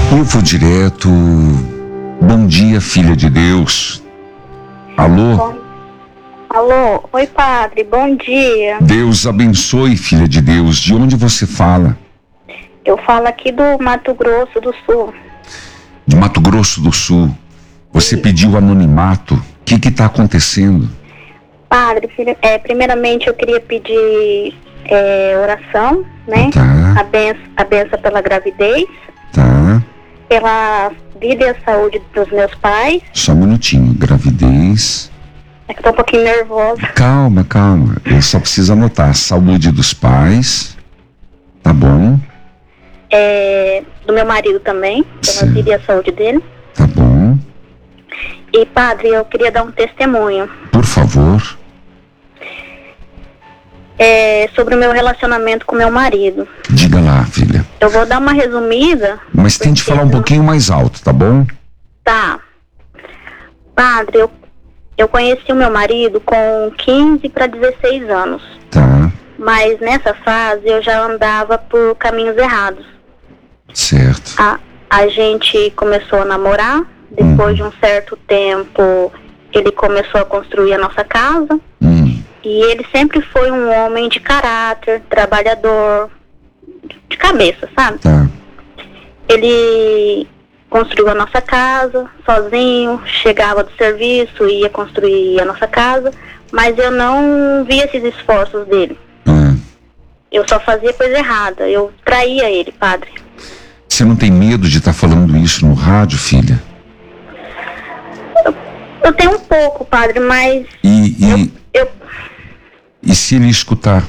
Eu vou direto. Bom dia, filha de Deus. Alô? Alô, oi padre, bom dia. Deus abençoe, filha de Deus. De onde você fala? Eu falo aqui do Mato Grosso do Sul. De Mato Grosso do Sul. Você pediu anonimato. O que está acontecendo? Padre, primeiramente eu queria pedir oração, né? Tá. A benção pela gravidez, Tá. pela vida e a saúde dos meus pais. Só um minutinho. Gravidez. É que eu tô um pouquinho nervosa. Calma. Eu só preciso anotar. Saúde dos pais. Tá bom. Do meu marido também, pela vida e a saúde dele. Tá bom. E padre, eu queria dar um testemunho. Por favor. Sobre o meu relacionamento com meu marido. Diga lá, filha. Eu vou dar uma resumida. Mas tente falar um pouquinho mais alto, tá bom? Tá. Padre, eu conheci o meu marido com 15 para 16 anos. Tá. Mas nessa fase eu já andava por caminhos errados. Certo. A gente começou a namorar. Depois de um certo tempo, ele começou a construir a nossa casa. E ele sempre foi um homem de caráter, trabalhador, de cabeça, sabe? Tá. Ele construiu a nossa casa sozinho, chegava do serviço, ia construir a nossa casa, mas eu não via esses esforços dele. Eu só fazia coisa errada, eu traía ele, padre. Você não tem medo de estar falando isso no rádio, filha? Eu tenho um pouco, padre, mas... E se ele escutar?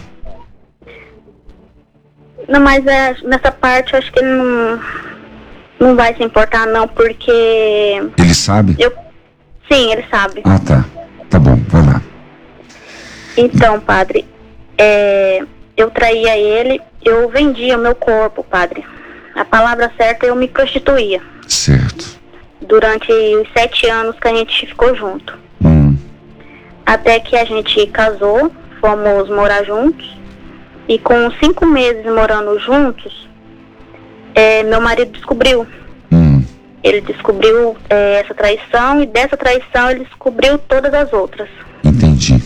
Não, mas nessa parte eu acho que ele não vai se importar não, porque... Ele sabe? Sim, ele sabe. Ah, tá. Tá bom, vai lá. Então, padre, eu traía ele, eu vendia o meu corpo, padre. A palavra certa, eu me prostituía. Certo. Durante os 7 anos que a gente ficou junto. Até que a gente casou, fomos morar juntos. E com 5 meses morando juntos, meu marido descobriu. Ele descobriu essa traição, e dessa traição ele descobriu todas as outras. Entendi.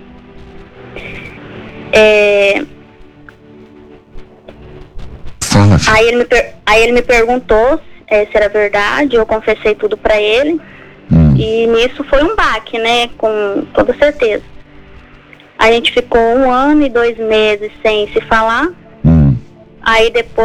Fala, filho. Aí ele me perguntou se era verdade, eu confessei tudo pra ele. E nisso foi um baque, né? Com toda certeza. A gente ficou 1 ano e 2 meses sem se falar. Aí depois